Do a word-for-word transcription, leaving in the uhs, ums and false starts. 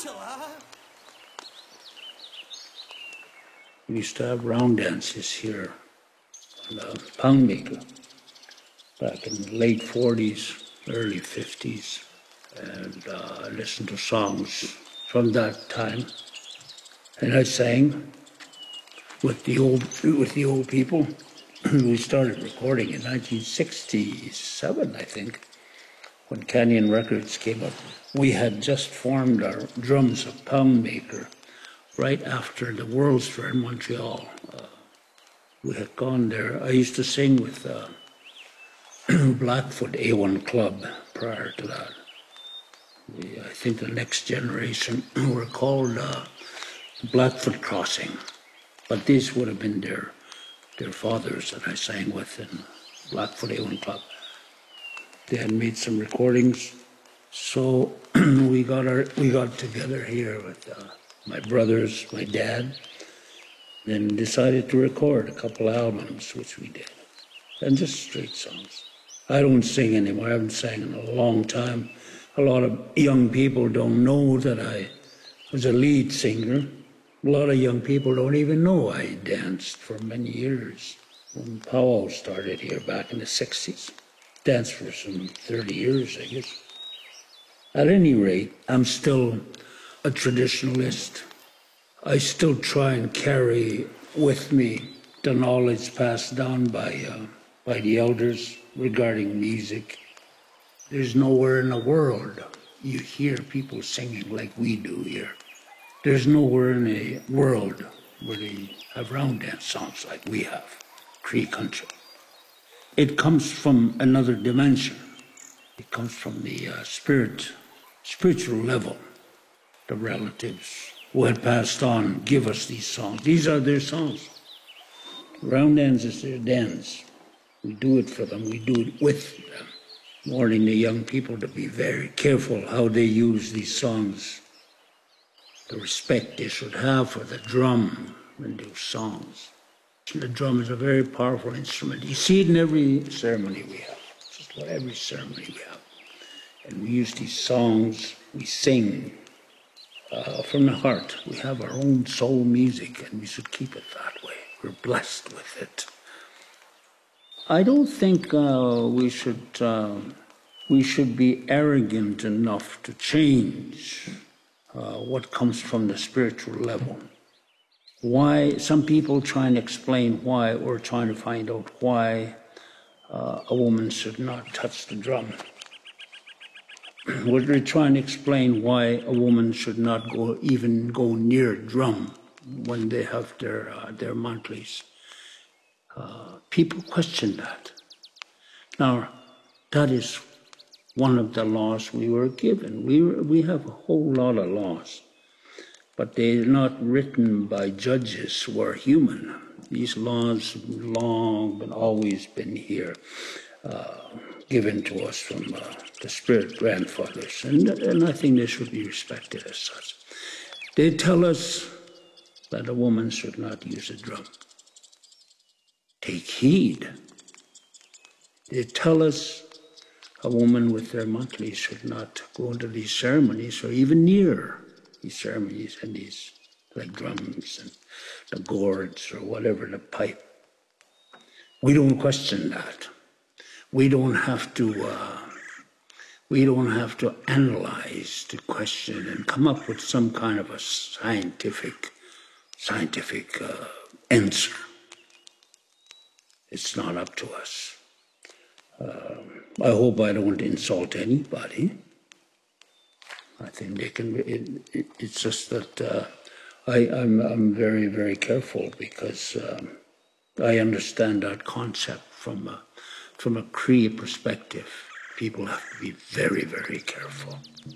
We used to have round dances here on the Pound Maker back in the late forties, early fifties, and uh, I listened to songs from that time, and I sang with the old with the old people. We started recording in nineteen sixty-seven, I think, when Canyon Records came up. We had just formed our Drums of Pound Maker right after the World's Fair in Montreal. Uh, we had gone there. I used to sing with uh, Blackfoot A one Club prior to that. We, I think the next generation were called uh, Blackfoot Crossing, but these would have been their their fathers that I sang with in Blackfoot A one Club. They had made some recordings, so we got our we got together here with uh, my brothers, my dad, then decided to record a couple albums, which we did, and just straight songs. I don't sing anymore. I haven't sang in a long time. A lot of young people don't know that I was a lead singer. A lot of young people don't even know I danced for many years. When powwow started here back in the sixties. Danced for some thirty years, I guess. At any rate, I'm still a traditionalist. I still try and carry with me the knowledge passed down by, uh, by the elders regarding music. There's nowhere in the world you hear people singing like we do here. There's nowhere in the world where they have round dance songs like we have, Cree country. It comes from another dimension. It comes from the uh, spirit, spiritual level. The relatives who had passed on give us these songs. These are their songs. Round dance is their dance. We do it for them. We do it with them. Warning the young people to be very careful how they use these songs. The respect they should have for the drum in those songs. The drum is a very powerful instrument. You see it in every ceremony we have. Just about every ceremony we have. And we use these songs, we sing uh, from the heart. We have our own soul music, and we should keep it that way. We're blessed with it. I don't think uh, we should uh, we should be arrogant enough to change uh, what comes from the spiritual level. Why some people try and explain why, or trying to find out why uh, a woman should not touch the drum. Well, they're trying to explain why a woman should not go even go near a drum when they have their uh, their monthlies. Uh, people question that. Now, that is one of the laws we were given. We were, we have a whole lot of laws, but they're not written by judges who are human. These laws have long and always been here, uh, given to us from uh, the spirit grandfathers, and, and I think they should be respected as such. They tell us that a woman should not use a drum. Take heed. They tell us a woman with their monthly should not go into these ceremonies or even near these ceremonies and these, like drums and the gourds or whatever, the pipe. We don't question that. We don't have to, uh, we don't have to analyze to question and come up with some kind of a scientific, scientific uh, answer. It's not up to us. Uh, I hope I don't insult anybody. I think they can. It, it, it's just that uh, I, I'm, I'm very, very careful because um, I understand that concept from a, from a Cree perspective. People have to be very, very careful.